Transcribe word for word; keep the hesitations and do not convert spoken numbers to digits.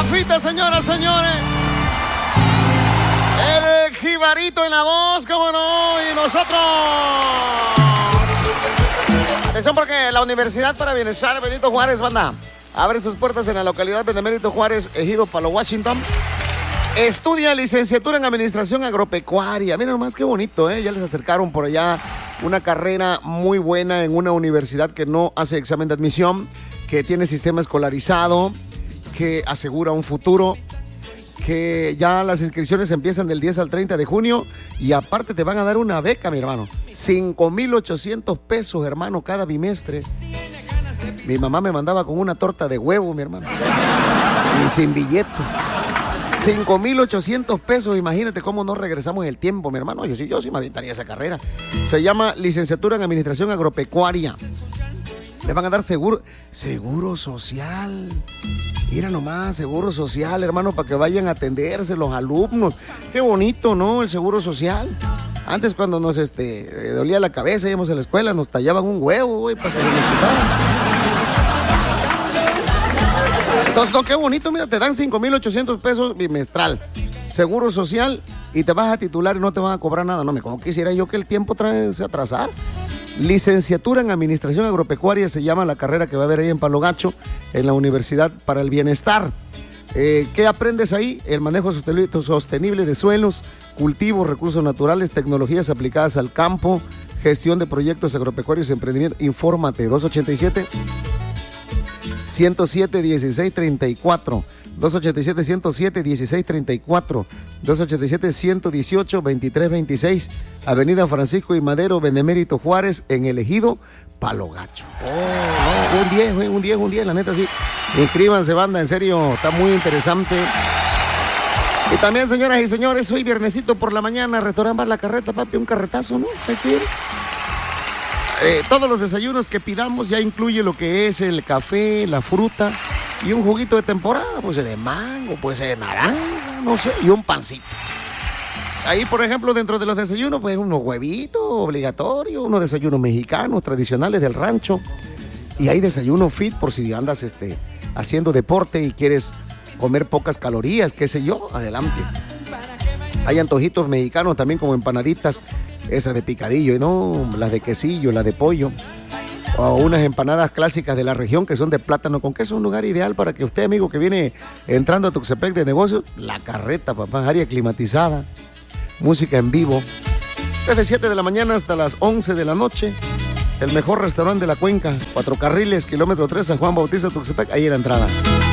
Rafita, señoras, señores. El jibarito en la voz, cómo no, y nosotros. Atención porque la Universidad para Bienestar Benito Juárez, banda, abre sus puertas en la localidad de Benito Juárez, ejido Palo Washington. Estudia licenciatura en Administración Agropecuaria. Miren nomás qué bonito, ¿eh? Ya les acercaron por allá una carrera muy buena en una universidad que no hace examen de admisión, que tiene sistema escolarizado, que asegura un futuro, que ya las inscripciones empiezan del diez al treinta de junio y aparte te van a dar una beca, mi hermano. cinco mil ochocientos pesos, hermano, cada bimestre. Mi mamá me mandaba con una torta de huevo, mi hermano. Y sin billete. cinco mil ochocientos pesos, imagínate cómo no regresamos en el tiempo, mi hermano. Yo sí, yo sí me aventaría esa carrera. Se llama licenciatura en Administración Agropecuaria. Le van a dar seguro, seguro social. Mira nomás, seguro social, hermano, para que vayan a atenderse los alumnos. Qué bonito, ¿no? El seguro social. Antes cuando nos este, dolía la cabeza, íbamos a la escuela, nos tallaban un huevo, güey, para que se nos quitara. Entonces, no, qué bonito, mira, te dan cinco mil ochocientos pesos bimestral, seguro social, y te vas a titular y no te van a cobrar nada. No, me como quisiera yo que el tiempo trae, se atrasar. Licenciatura en Administración Agropecuaria se llama la carrera que va a haber ahí en Palo Gacho, en la Universidad para el Bienestar. Eh, ¿Qué aprendes ahí? El manejo sostenible de suelos, cultivos, recursos naturales, tecnologías aplicadas al campo, gestión de proyectos agropecuarios y emprendimiento. Infórmate, dos ochenta y siete, ciento siete, dieciséis treinta y cuatro, dos ochenta y siete, ciento siete, dieciséis treinta y cuatro, dos ochenta y siete, ciento dieciocho, veintitrés veintiséis, Avenida Francisco y Madero, Benemérito Juárez, en el ejido Palo Gacho. Oh, no, un diez, un diez, un diez, la neta sí. Inscríbanse, banda, en serio, está muy interesante. Y también, señoras y señores, hoy viernesito por la mañana, restaurante Bar La Carreta, papi, un carretazo, ¿no? ¿Se quiere? Eh, todos los desayunos que pidamos ya incluye lo que es el café, la fruta y un juguito de temporada, pues de mango, pues de naranja, no sé, y un pancito. Ahí, por ejemplo, dentro de los desayunos, pues unos huevitos obligatorios, unos desayunos mexicanos tradicionales del rancho. Y hay desayuno fit por si andas este, haciendo deporte y quieres comer pocas calorías, qué sé yo, adelante. Hay antojitos mexicanos también como empanaditas, esas de picadillo, ¿no? Las de quesillo, las de pollo. O unas empanadas clásicas de la región que son de plátano con queso. Un lugar ideal para que usted, amigo, que viene entrando a Tuxtepec de negocios, La Carreta, papá, área climatizada, música en vivo. Desde siete de la mañana hasta las once de la noche. El mejor restaurante de la cuenca. Cuatro carriles, kilómetro tres, San Juan Bautista, Tuxtepec, ahí en la entrada.